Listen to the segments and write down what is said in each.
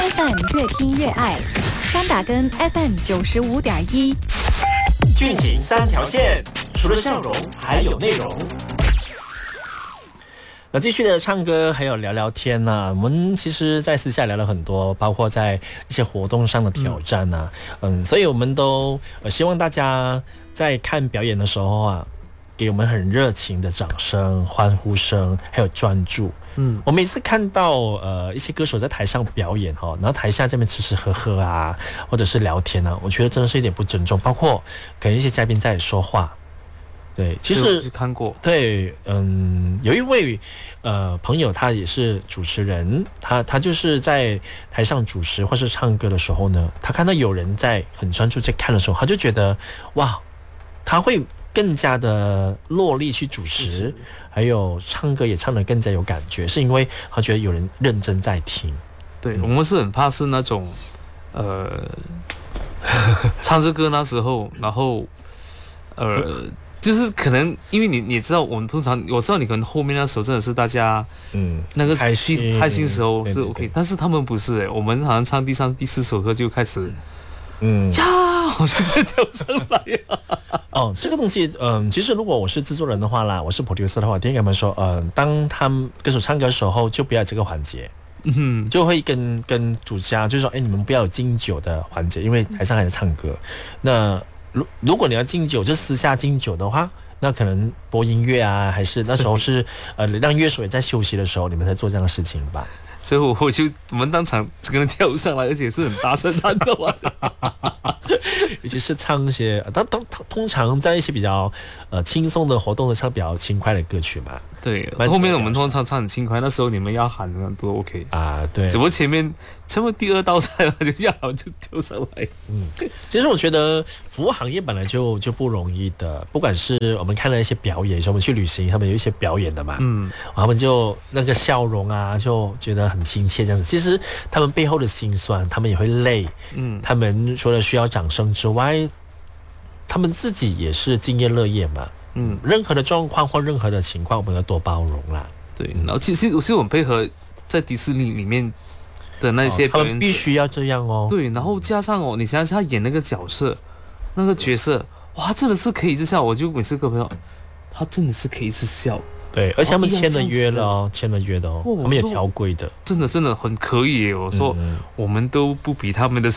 FM 越听越爱，张打根 FM 95.1， 俊情三条线，除了笑容还有内容。那继续的唱歌还有聊聊天啊，我们其实在私下聊了很多，包括在一些活动上的挑战啊，所以我们都希望大家在看表演的时候啊，给我们很热情的掌声、欢呼声，还有专注。我每次看到一些歌手在台上表演然后台下这边吃吃喝喝啊，或者是聊天啊，我觉得真的是一点不尊重，包括可能一些嘉宾在说话。对，其实看过。 对，有一位朋友，他也是主持人，他就是在台上主持或是唱歌的时候呢，他看到有人在很专注在看的时候，他就觉得哇，他会更加的落力去主持，还有唱歌也唱得更加有感觉，是因为他觉得有人认真在听。 对，我们是很怕是那种唱着歌那时候，然后就是可能因为你知道，我们通常我知道你可能后面那时候真的是大家那个开心时候是 OK， 但是他们不是我们好像唱第3、第4首歌就开始呀，我就在跳上来呀。 这个东西其实如果我是制作人的话啦，我是 producer 的话，我一定跟他们说当他们歌手唱歌的时候就不要这个环节。就会跟主家就是说，你们不要有敬酒的环节，因为台上还在唱歌。那如果你要敬酒，就私下敬酒的话，那可能播音乐啊，还是那时候是让乐手也在休息的时候，你们才做这样的事情吧。 所以我们当场跟人跳上来，而且是很大声唱的嘛。 尤其是唱一些通常在一些比较轻松的活动的唱比较轻快的歌曲嘛。 对，后面我们通常唱很轻快，那时候你们要喊的都 OK 啊。对， 只不过前面第2道菜嘛，就要就跳上来。 其实我觉得服务行业本来就不容易的，不管是我们看了一些表演，我们去旅行，他们有一些表演的嘛，他们就那个笑容啊，就觉得很亲切这样子。其实他们背后的辛酸，他们也会累，他们除了需要掌声之外，他们自己也是敬业乐业嘛。任何的状况或任何的情况，我们要多包容啦。 对，然后其实我们配合在迪士尼里面的那些表演者， 他们必须要这样哦。 对，然后加上你想想他演那个角色，那个角色，哇，真的是可以一直笑。我就每次跟朋友，他真的是可以一直笑。 对，而且他们签了约了哦，签了约的哦，他们有条规的， 真的很可以耶。我说我们都不比他们的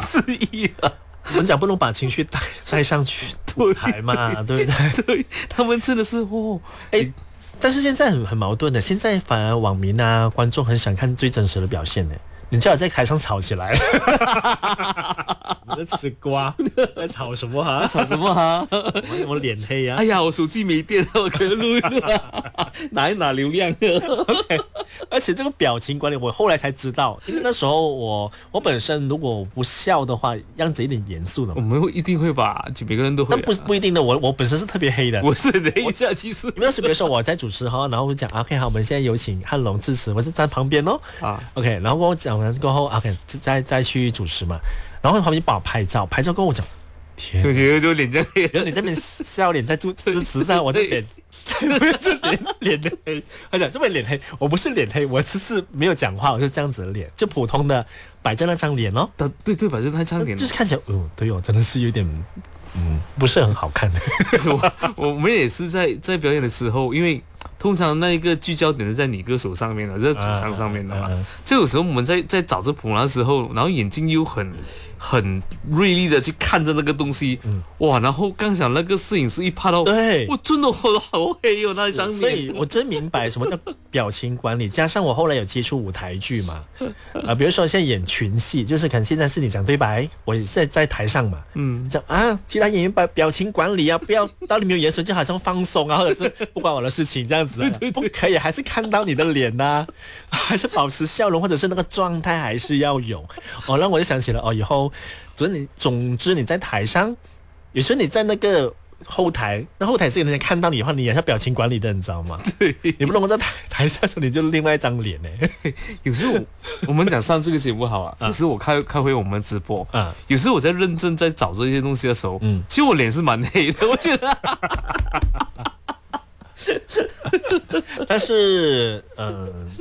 1/3啊。 我们讲不能把情绪带上去舞台嘛，对不对？ 对，他们真的是但是现在很矛盾的，现在反而网民啊、观众很想看最真实的表现呢。你最好在台上吵起来，你在吃瓜，在吵什么哈？ 吵什么哈？ 我脸黑啊！ 哎呀，我手机没电了，我可以录拿一拿流量。 Okay. 而且这个表情管理，我后来才知道，因为那时候我本身如果不笑的话，样子有点严肃的。 我们一定会吧，就每个人都会。 但不一定的，我本身是特别黑的。 我是黑一下，其实。 那时比如说我在主持哈，然后我就讲 OK 好，我们现在有请汉龙致辞，我是站旁边哦。OK， 然后跟我讲完过后 OK 再去主持嘛，然后旁边帮我拍照跟我讲，天， 对，就脸在黑， 然后你这边笑脸在支持上，我的脸。这脸黑，他讲这边脸黑，我不是脸黑，我只是没有讲话，我是这样子的脸，就普通的摆着那张脸哦。 对，摆着那张脸， 就是看起来，对哦，真的是有点，不是很好看。 我们也是在表演的时候，因为通常那一个聚焦点是在女歌手上面的，在主唱上面的嘛。这有时候我们在找着谱的时候，然后眼睛又很锐利的去看着那个东西，哇！然后刚想那个摄影师一拍到， 对， 我真的好黑哦，那一张脸。 所以我真明白什么叫表情管理。加上我后来有接触舞台剧嘛，比如说现在演群戏，就是可能现在是你讲对白，我也在台上嘛，讲其他演员表情管理啊，不要到你没有眼神就好像放松啊，或者是不关我的事情这样子不可以，还是看到你的脸呐，还是保持笑容，或者是那个状态还是要有。让我就想起了以后。总之你在台上，有时候你在那个后台，那后台是有人家看到你的话，你也是表情管理的，你知道吗？ 对， 你不能够在台下的时候你就另外一张脸呢。 有时候我们讲上这个节目好有时候我开回我们直播有时候我在认真在找这些东西的时候，其实我脸是蛮黑的，我觉得。 但是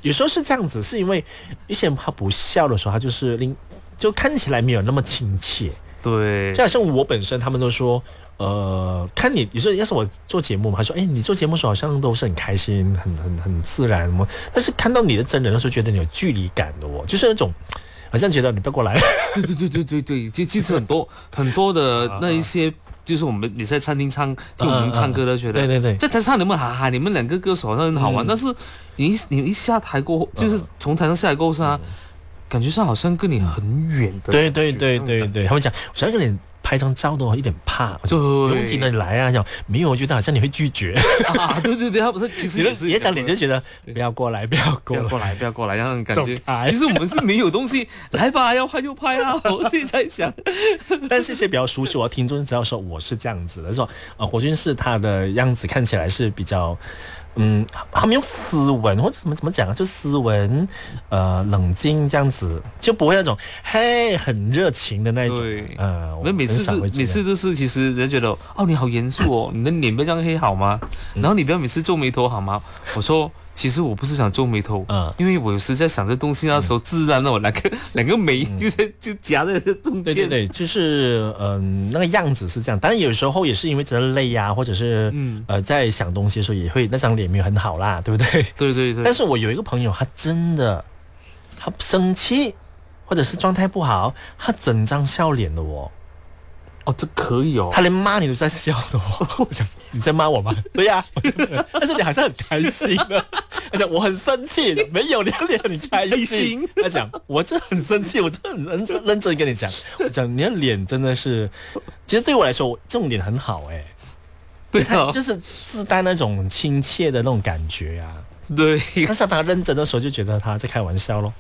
有时候是这样子，是因为一些人他不笑的时候，他就看起来没有那么亲切。 对， 就好像我本身，他们都说，看你，有时候要是我做节目嘛，他说，你做节目的时候好像都是很开心、很自然嘛，但是看到你的真人的时候，觉得你有距离感的就是那种。好像觉得你不要过来。 对，其实很多的那一些，就是你在餐厅听我们唱歌的，觉得对， 在台上你们哈哈，你们两个歌手好像很好玩，但是你一下台过后，就是从台上下来过后是感觉上好像跟你很远的。 对，他们讲，我想要跟你拍张照都有一点怕，拥挤的来啊，讲没有，我觉得好像你会拒绝啊。对，他其实你一张脸就觉得不要过来，不要过来，那种感觉。其实我们是没有东西，来吧，要拍就拍啊。我现在想， 但是一些比较熟悉我的听众知道说我是这样子的，说火君是他的样子看起来是比较。他们用斯文或者怎么讲啊，就斯文，冷静这样子，就不会那种很热情的那种。 对，我们每次都是，其实人家觉得你好严肃哦，你的脸不要这样黑好吗？然后你不要每次皱眉头好吗？我说。其实我不是想皱眉头，因为我有时在想这东西那时候，自然的两个眉就夹在中间。 对，就是那个样子是这样。当然有时候也是因为真的累啊，或者是在想东西的时候也会那张脸没有很好啦，对不对？ 对。 但是我有一个朋友，他真的他生气或者是状态不好，他整张笑脸的这可以哦。 他连骂你都在笑的我想你在骂我吗？对呀，但是你好像很开心的。他讲我很生气，没有你的脸很开心。他讲我真的很生气，我真的很认真跟你讲。我讲你的脸真的是，其实对我来说，这种脸很好对， 他就是自带那种亲切的那种感觉啊。 对， 但是他认真的时候就觉得他在开玩笑咯。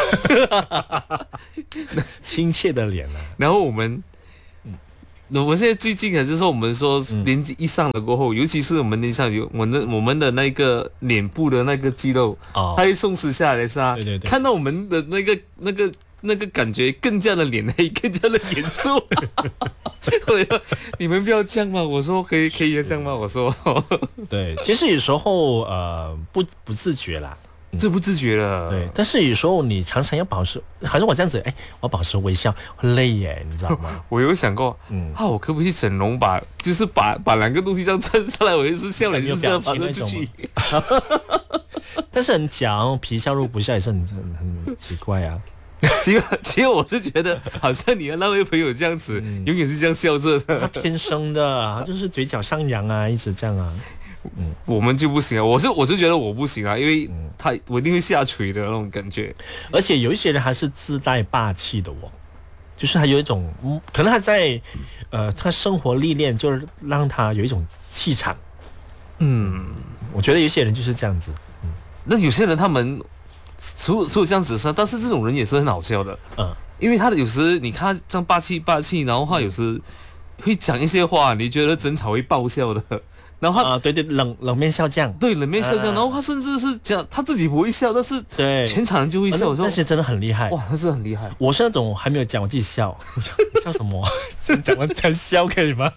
亲切的脸啊。 然后我们现在最近就是说，我们说年纪一上了过后，尤其是我们年上有我们的那个脸部的那个肌肉，它会松弛下来，是吧？ 对， 看到我们的那个感觉更加的脸黑，更加的严肃。你们不要这样嘛！我说可以这样吗？我说对，其实有时候不自觉啦。 这不自觉了， 对，但是有时候你常常要保持，好像我这样子，我保持微笑，很累耶，你知道吗？ 我有想过，我可不可以去整容就是把两个东西这样撑上来，我也是笑脸，就是要把它出去。 但是很假皮笑肉不笑也是很奇怪啊。 其实我是觉得，好像你的那位朋友这样子，永远是这样笑着的， 他天生的，他就是嘴角上扬啊，一直这样啊。 我们就不行啊！我是觉得我不行啊，因为我一定会下垂的那种感觉。 而且有一些人还是自带霸气的就是他有一种可能他在他生活历练，就是让他有一种气场。我觉得有些人就是这样子。 那有些人他们除了这样子但是这种人也是很好笑的。因为他有时你看这样霸气，然后他有时会讲一些话，你觉得争吵会爆笑的。然后他对冷面笑匠， 对冷面笑匠，然后他甚至是讲他自己不会笑，但是全场人就会笑。 那些真的很厉害， 哇，他是很厉害。 我是那种还没有讲我自己笑，我想你笑什么？先讲完才笑可以吗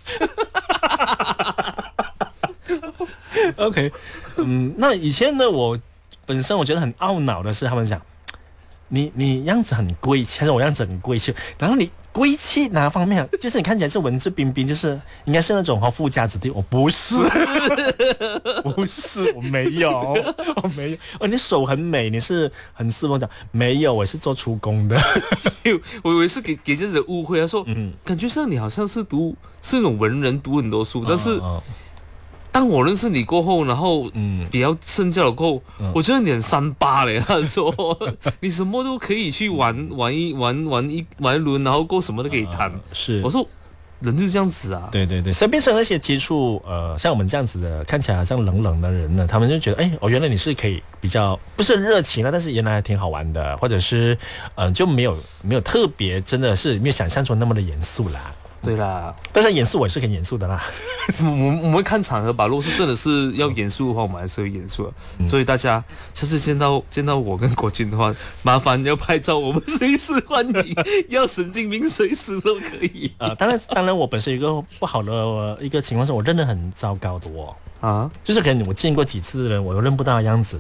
？OK， 那以前呢，我本身我觉得很懊恼的是，他们讲你样子很贵气，还是我样子很贵气？然后你贵气哪方面？就是你看起来是文质彬彬，就是应该是那种富家子弟。我不是，不是，我没有。你手很美，你是很斯文的，没有，我是做出工的。 我以为是给这样子的误会，他说，感觉上你好像是那种文人，读很多书，但是。当我认识你过后，然后比较深交了过后，我觉得你很38嘞。他说你什么都可以去玩一轮，然后过什么都可以谈。 是， 我说人就是这样子啊。 对，身边是那些接触像我们这样子的，看起来好像冷的人呢，他们就觉得原来你是可以比较不是热情了，但是原来还挺好玩的，或者是就没有特别，真的是没有想象中那么的严肃啦。 对啦， 但是严肃我也是很严肃的啦。 我们看场合吧，如果是真的是要严肃的话，我们还是会严肃的。所以大家下次见到我跟国军的话，麻烦要拍照，我们随时欢迎。要神经病随时都可以。 当然，我本身有一个不好的一个情况是我认得很糟糕的就是可能我见过几次的人，我都认不到样子的。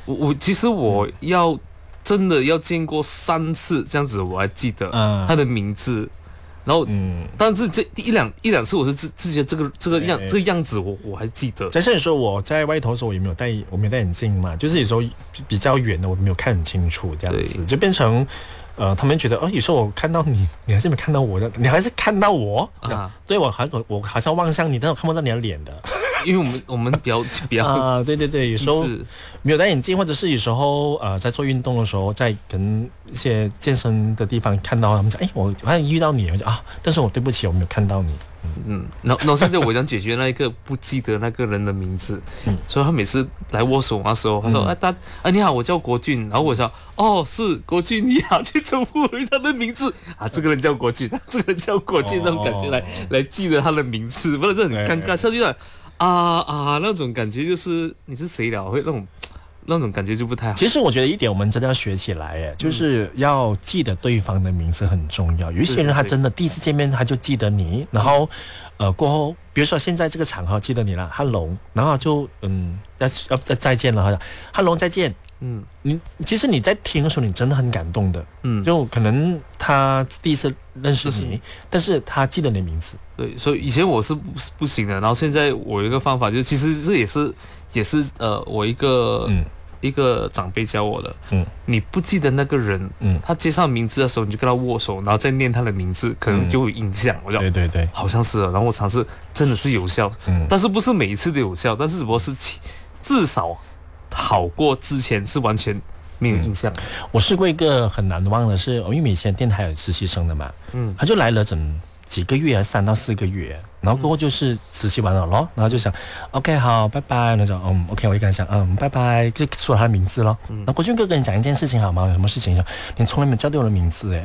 我其实我要真的要见过3次这样子，我还记得他的名字。然后，但是这一两次，我是自己这个样子，我还记得。 加上你说我在外头的时候，我没有戴眼镜嘛，就是有时候比较远的我没有看很清楚，这样子就变成。他们觉得有时候我看到你还是没看到我的，你还是看到我啊？对，我好像望向你，但我看不到你的脸的， 因为我们比较啊，对，有时候没有戴眼镜，或者是有时候在做运动的时候，在跟一些健身的地方看到他们讲，我好像遇到你，我就但是我对不起，我没有看到你。 然后现在我想解决那一个不记得那个人的名字，所以他每次来握手那时候，他说你好，我叫国俊，然后我说是国俊你好，就重复回他的名字这个人叫国俊，这个人叫国俊，那种感觉来记得他的名字，不然这很尴尬，下去了那种感觉就是你是谁了，会那种感觉就不太好。 其实我觉得一点我们真的要学起来，就是要记得对方的名字很重要。有一些人他真的第一次见面他就记得你，然后过后，比如说现在这个场合记得你了 ，Hello， 然后就要再见了，好像 Hello 再见。其实你在听的时候，你真的很感动的。就可能他第一次认識你，但是他记得你的名字。 对，所以以前我是不行的，然后现在我有一个方法，就是其实这也是我一个长辈教我的。你不记得那个人，他介绍名字的时候，你就跟他握手，然后再念他的名字，可能就有印象。我就对， 好像是。然后我尝试，真的是有效，但是不是每一次都有效，但是只不过是至少好过之前是完全没有印象。 我试过一个很难忘的是，因为以前电台有实习生的嘛，他就来了整几个月，3到4个月，然后过后就是实习完了咯，然后就想 OK 好拜拜，那种OK 我就跟他讲拜拜，就说他的名字咯。那国俊哥跟你讲一件事情好吗？有什么事情？你从来没有叫对我的名字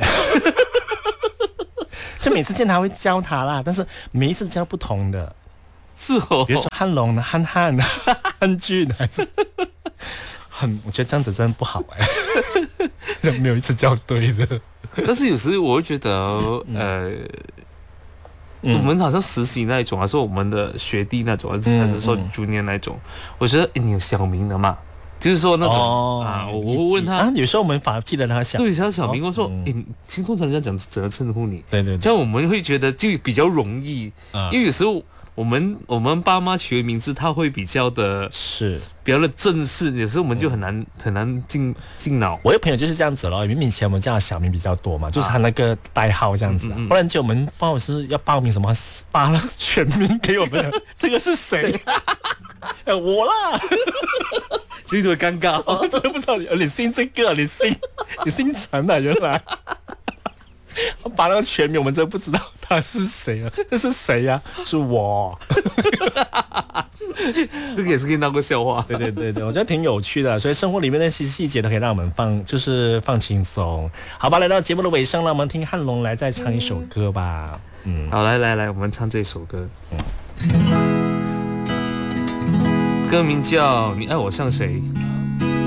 就每次见他会叫他啦，但是每一次叫不同的。 是哦， 比如说汉龙的汉俊还是我觉得这样子真的不好没有一次叫对的。 但是有时我会觉得我们好像实习那一种，还是我们的学弟那种，还是说 junior 那一种，我觉得你有小名的嘛，就是说那种我会问他有时候我们反而记得他小名， 对，他小名，我说通常人家讲怎么称呼你， 对， 这样我们会觉得就比较容易，因为有时候我们爸妈取的名字，他会比较的正式，有时候我们就很难进脑。 我有朋友就是这样子咯，明明以前我们叫小名比较多嘛，就是他那个代号这样子，后来就我们不好意思要报名什么，发了全名给我们，这个是谁？我啦， 这就尴尬， 我真的不知道你姓这个，你姓陈啊，原来。把那个全名我们真的不知道他是谁啊？这是谁呀？是我。 这个也是可以闹个笑话。 对，我觉得挺有趣的，所以生活里面那些细节都可以让我们放轻松。好吧，来到节目的尾声了，我们听汉龙来再唱一首歌吧。 好，来，我们唱这首歌。歌名叫《你爱我像谁》。